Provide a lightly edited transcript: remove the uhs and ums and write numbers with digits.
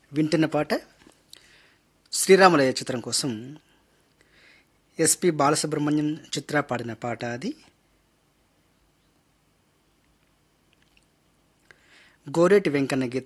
వింటున్న పాట శ్రీరాములయ్య చిత్రం కోసం ఎస్పి బాలసుబ్రహ్మణ్యం చిత్ర పాడిన పాట అది. గోరేటి వెంకన్న గీతం